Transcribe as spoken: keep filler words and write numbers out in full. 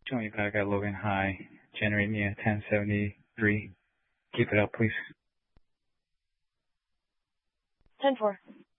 Tony Back at Logan High. Generate me a ten seventy-three. Keep it up, please. ten four.